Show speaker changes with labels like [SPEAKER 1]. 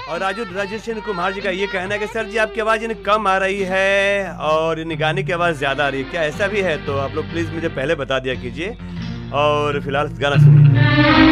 [SPEAKER 1] और राजेश कुमार जी का ये कहना है कि सर जी आपकी आवाज़ यानी कम आ रही है और यानी गाने की आवाज़ ज़्यादा आ रही है, क्या ऐसा भी है? तो आप लोग प्लीज़ मुझे पहले बता दिया कीजिए और फिलहाल गाना सुनिए।